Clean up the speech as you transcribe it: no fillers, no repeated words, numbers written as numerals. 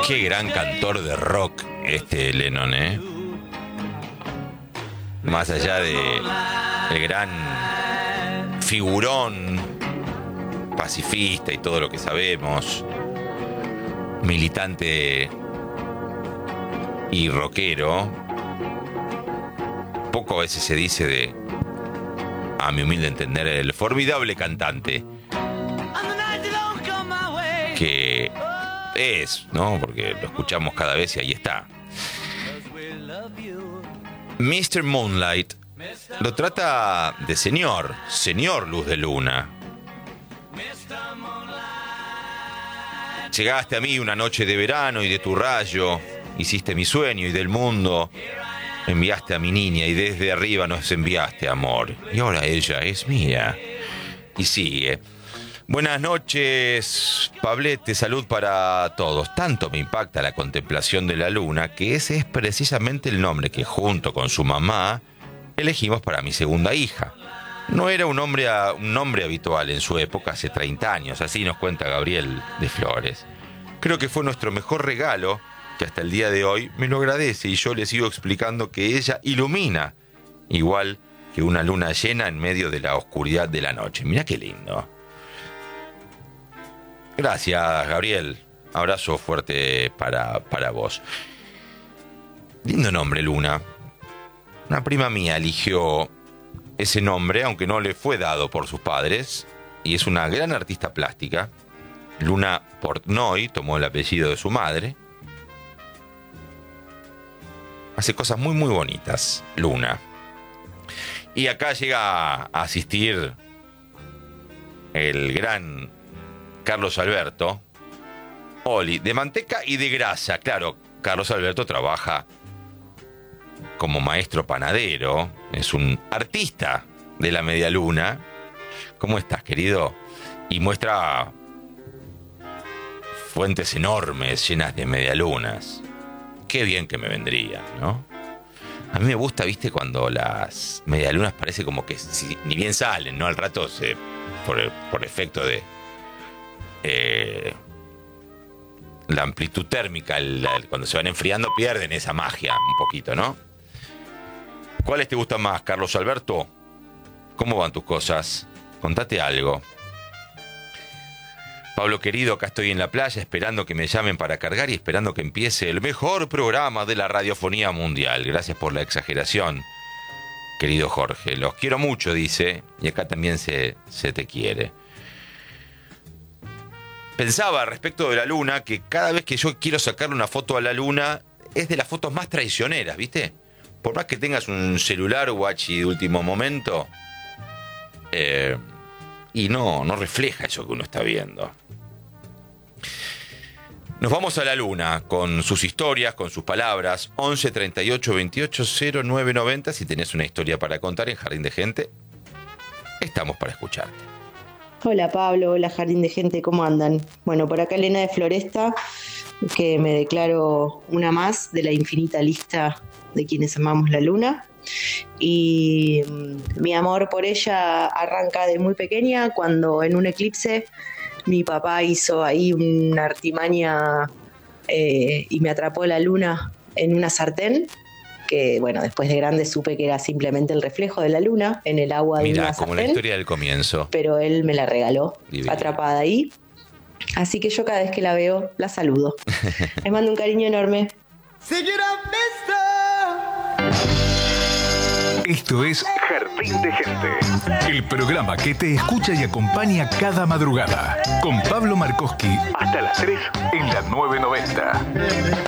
Qué gran cantor de rock este Lennon, ¿eh? Más allá de el gran figurón pacifista y todo lo que sabemos, militante y rockero, poco a veces se dice de, a mi humilde entender, el formidable cantante que es, ¿no? Porque lo escuchamos cada vez y ahí está. Mr. Moonlight lo trata de señor Luz de Luna. Llegaste a mí una noche de verano y de tu rayo hiciste mi sueño y del mundo enviaste a mi niña y desde arriba nos enviaste amor. Y ahora ella es mía. Y sigue. Buenas noches, Pablete, salud para todos. Tanto me impacta la contemplación de la luna que ese es precisamente el nombre que junto con su mamá elegimos para mi segunda hija. No era un nombre habitual en su época, hace 30 años, así nos cuenta Gabriel de Flores. Creo que fue nuestro mejor regalo, que hasta el día de hoy me lo agradece y yo le sigo explicando que ella ilumina, igual que una luna llena en medio de la oscuridad de la noche. Mirá qué lindo. Gracias, Gabriel. Abrazo fuerte para vos. Lindo nombre, Luna. Una prima mía eligió ese nombre, aunque no le fue dado por sus padres, y es una gran artista plástica. Luna Portnoy tomó el apellido de su madre. Hace cosas muy, muy bonitas, Luna. Y acá llega a asistir el gran Carlos Alberto Oli, de manteca y de grasa. Claro, Carlos Alberto trabaja como maestro panadero, es un artista de la media luna. ¿Cómo estás, querido? Y muestra fuentes enormes llenas de medialunas. Qué bien que me vendrían, ¿no? A mí me gusta, viste, cuando las medialunas parece como que ni bien salen, ¿no? Al rato por efecto de la amplitud térmica, cuando se van enfriando pierden esa magia un poquito, ¿no? ¿Cuáles te gustan más, Carlos Alberto? ¿Cómo van tus cosas? Contate algo. Pablo querido, acá estoy en la playa esperando que me llamen para cargar y esperando que empiece el mejor programa de la radiofonía mundial. Gracias por la exageración, querido Jorge. Los quiero mucho, dice, y acá también se te quiere. Pensaba respecto de la luna que cada vez que yo quiero sacarle una foto a la luna es de las fotos más traicioneras, ¿viste? Por más que tengas un celular guachi de último momento, y no refleja eso que uno está viendo. Nos vamos a la luna con sus historias, con sus palabras. 11 38 28 09 90. Si tenés una historia para contar en Jardín de Gente, estamos para escucharte. Hola Pablo, hola Jardín de Gente, ¿cómo andan? Bueno, por acá Elena de Floresta, que me declaro una más de la infinita lista de quienes amamos la luna. Y mi amor por ella arranca de muy pequeña, cuando en un eclipse mi papá hizo ahí una artimaña y me atrapó la luna en una sartén, que bueno, después de grande supe que era simplemente el reflejo de la luna en el agua de una sartén. Mirá, como la historia del comienzo. Pero él me la regaló, Divino. Atrapada ahí. Así que yo cada vez que la veo, la saludo. Les mando un cariño enorme. Esto es Jardín de Gente, el programa que te escucha y acompaña cada madrugada, con Pablo Markowski hasta las 3 en la 990.